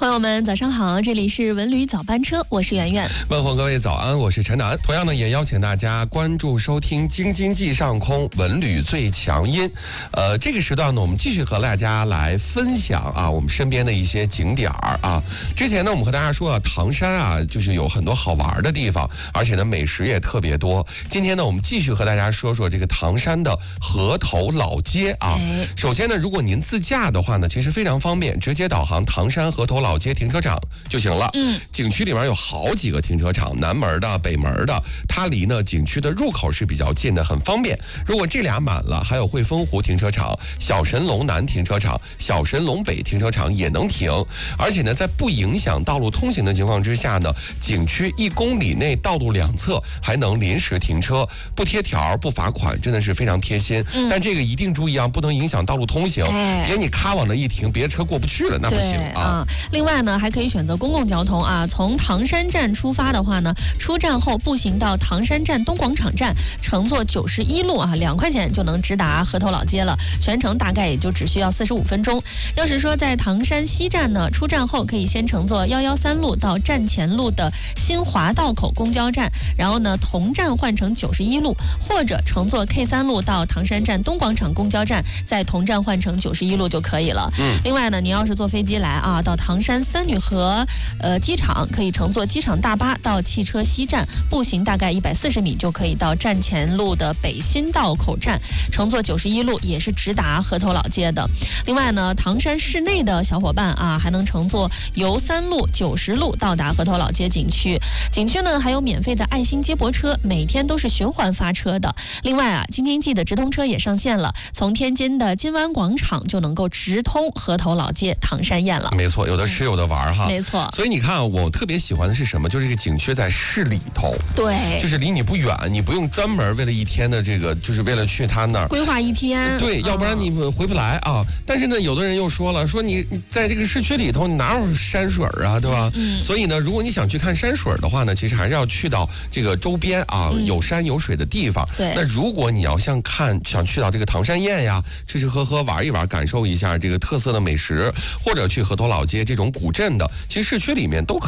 朋友们早上好，这里是文旅早班车，我是圆圆。 问候各位早安，我是陈楠。同样呢，也邀请大家关注收听京津冀上空文旅最强音。这个时段呢，我们继续和大家来分享我们身边的一些景点啊。之前呢，我们和大家说唐山就是有很多好玩的地方，而且呢美食也特别多。今天呢，我们继续和大家说说这个唐山的河头老街啊。首先呢，如果您自驾的话呢，其实非常方便，直接导航唐山河头老街停车场就行了。景区里面有好几个停车场，南门的、北门的，它离呢景区的入口是比较近的，很方便。如果这俩满了，还有汇丰湖停车场、小神龙南停车场、小神龙北停车场也能停。而且呢，在不影响道路通行的情况之下呢，景区1公里内道路两侧还能临时停车，不贴条不罚款，真的是非常贴心。但这个一定注意不能影响道路通行，别你咔往那一停，别的车过不去了，那不行啊。 另外呢，还可以选择公共交通从唐山站出发的话呢，出站后步行到唐山站东广场站，乘坐91路2块钱就能直达河头老街了，全程大概也就只需要45分钟。要是说在唐山西站呢，出站后可以先乘坐113路到站前路的新华道口公交站，然后呢同站换乘91路，或者乘坐 K3路到唐山站东广场公交站，在同站换乘91路就可以了。另外呢，你要是坐飞机来到唐山三女河机场，可以乘坐机场大巴到汽车西站，步行大概140米就可以到站前路的北新道口站，乘坐91路也是直达河头老街的。另外呢，唐山市内的小伙伴还能乘坐游3路、90路到达河头老街景区。景区呢还有免费的爱心接驳车，每天都是循环发车的。另外京津冀的直通车也上线了，从天津的金湾广场就能够直通河头老街、唐山宴了。 没错，有的吃有的玩没错。 所以你看，我特别喜欢的是什么？就是这个景区在市里头， 对， 就是离你不远，你不用专门为了一天的这个，就是为了去他那儿规划一天， 对，要不然你回不来但是呢，有的人又说了，说你在这个市区里头，你哪有山水对吧？所以呢，如果你想去看山水的话呢，其实还是要去到这个周边有山有水的地方。 对， 那如果你要想去到这个唐山宴呀，吃吃喝喝玩一玩，感受一下这个特色的美食，或者去河头老街这种古镇的，其实市区里面都可以。